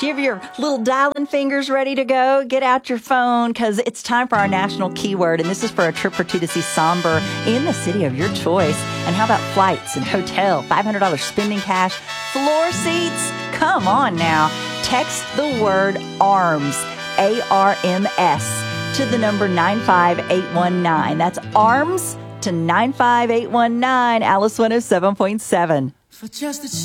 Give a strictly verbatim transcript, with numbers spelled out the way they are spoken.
Do you have your little dialing fingers ready to go? Get out your phone because it's time for our national keyword. And this is for a trip or two to see Somber in the city of your choice. And how about flights and hotel, five hundred dollars spending cash, floor seats? Come on now. Text the word ARMS, A R M S, to the number nine five eight one nine. That's ARMS to nine five eight one nine. Alice one oh seven point seven. For just a